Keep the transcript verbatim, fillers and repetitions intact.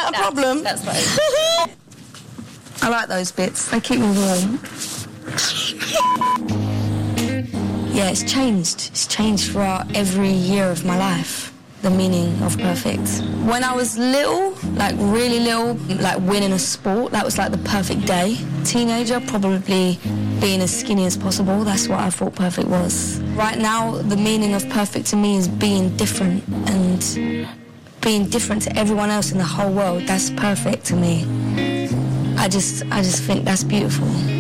a problem. That's fine. I like those bits. They keep me warm. Yeah, it's changed. It's changed throughout every year of my life, the meaning of perfect. When I was little, like really little, like winning a sport, that was like the perfect day. Teenager, probably being as skinny as possible. That's what I thought perfect was. Right now, the meaning of perfect to me is being different and being different to everyone else in the whole world. That's perfect to me. I just, I just think that's beautiful.